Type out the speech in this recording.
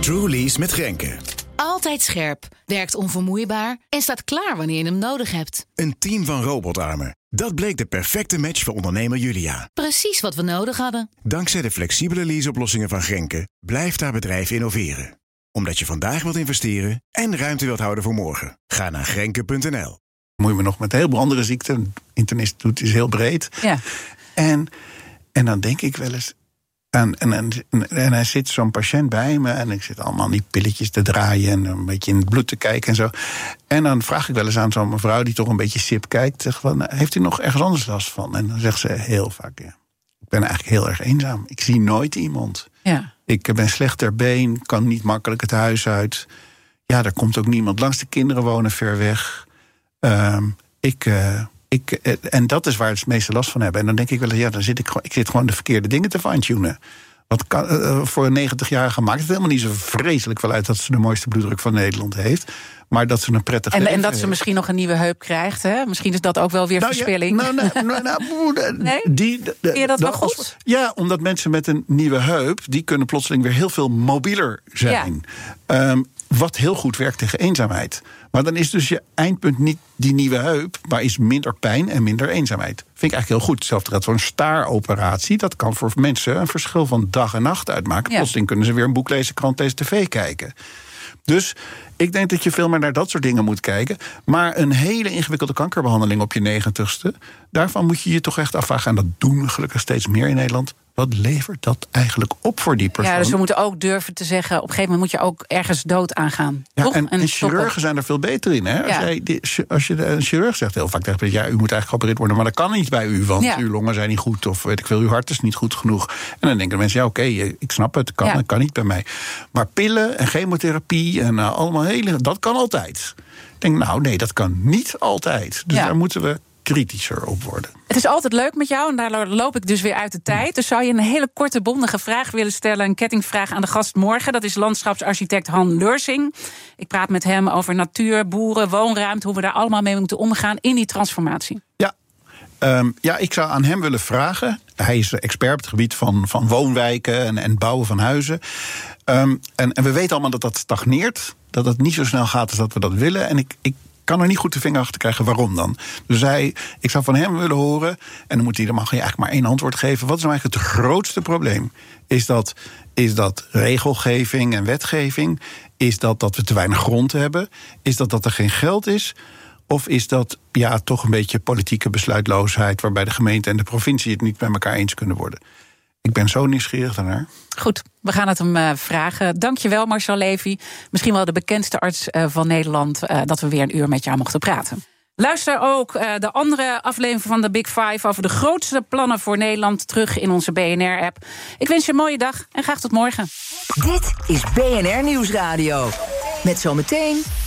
TrueLease met Grenke. Altijd scherp, werkt onvermoeibaar en staat klaar wanneer je hem nodig hebt. Een team van robotarmen. Dat bleek de perfecte match voor ondernemer Julia. Precies wat we nodig hadden. Dankzij de flexibele leaseoplossingen van Grenke blijft haar bedrijf innoveren. Omdat je vandaag wilt investeren en ruimte wilt houden voor morgen. Ga naar Grenke.nl. Moet je me nog met een heleboel andere ziekten. Internist doet is heel breed. Ja. En dan denk ik wel eens. En hij zit zo'n patiënt bij me. En ik zit allemaal die pilletjes te draaien. En een beetje in het bloed te kijken en zo. En dan vraag ik wel eens aan zo'n mevrouw die toch een beetje sip kijkt. Zeg van, heeft u nog ergens anders last van? En dan zegt ze heel vaak, ja. Ik ben eigenlijk heel erg eenzaam. Ik zie nooit iemand. Ja. Ik ben slecht ter been. Kan niet makkelijk het huis uit. Ja, er komt ook niemand langs. De kinderen wonen ver weg. En dat is waar ze het meeste last van hebben. En dan denk ik wel, ja, ik zit gewoon de verkeerde dingen te fine-tunen. Voor een 90-jarige maakt het helemaal niet zo vreselijk veel uit dat ze de mooiste bloeddruk van Nederland heeft. Maar dat ze een prettig leven En dat heeft. ze misschien nog een nieuwe heup krijgt, hè? Misschien is dat ook wel weer verspilling. Nee? Vind je dat wel goed? Ja, omdat mensen met een nieuwe heup, die kunnen plotseling weer heel veel mobieler zijn. Ja. Wat heel goed werkt tegen eenzaamheid. Maar dan is dus je eindpunt niet die nieuwe heup, maar is minder pijn en minder eenzaamheid. Vind ik eigenlijk heel goed. Hetzelfde geldt voor een staaroperatie. Dat kan voor mensen een verschil van dag en nacht uitmaken. Ja. Plotseling kunnen ze weer een boek lezen, krant lezen, tv kijken. Dus ik denk dat je veel meer naar dat soort dingen moet kijken. Maar een hele ingewikkelde kankerbehandeling op je 90ste... daarvan moet je je toch echt afvragen. En dat doen we gelukkig steeds meer in Nederland. Wat levert dat eigenlijk op voor die persoon? Ja, dus we moeten ook durven te zeggen, op een gegeven moment moet je ook ergens dood aangaan. Ja, toch? en chirurgen zijn er veel beter in. Hè? Als je een chirurg zegt heel vaak tegen je, ja, u moet eigenlijk geopereerd worden, maar dat kan niet bij u, want uw longen zijn niet goed, of weet ik veel, uw hart is niet goed genoeg. En dan denken mensen, ja, oké, ik snap het, het kan niet bij mij. Maar pillen en chemotherapie en allemaal dat kan altijd. Ik denk, nou nee, dat kan niet altijd. Dus daar moeten we kritischer op worden. Het is altijd leuk met jou en daar loop ik dus weer uit de tijd. Dus zou je een hele korte, bondige vraag willen stellen, een kettingvraag aan de gast morgen. Dat is landschapsarchitect Han Leursing. Ik praat met hem over natuur, boeren, woonruimte, hoe we daar allemaal mee moeten omgaan in die transformatie. Ja, ik zou aan hem willen vragen. Hij is expert op het gebied van woonwijken en bouwen van huizen. En we weten allemaal dat dat stagneert. Dat het niet zo snel gaat als dat we dat willen. En ik kan er niet goed de vinger achter krijgen waarom dan. Dus ik zou van hem willen horen, en dan mag je eigenlijk maar één antwoord geven. Wat is nou eigenlijk het grootste probleem? Is dat regelgeving en wetgeving? Is dat we te weinig grond hebben? Is dat er geen geld is? Of is dat toch een beetje politieke besluitloosheid, waarbij de gemeente en de provincie het niet met elkaar eens kunnen worden? Ik ben zo nieuwsgierig daarnaar. Goed, we gaan het hem vragen. Dankjewel, Marcel Levy. Misschien wel de bekendste arts van Nederland, dat we weer een uur met jou mochten praten. Luister ook de andere aflevering van de Big Five over de grootste plannen voor Nederland terug in onze BNR-app. Ik wens je een mooie dag en graag tot morgen. Dit is BNR Nieuwsradio. Met zometeen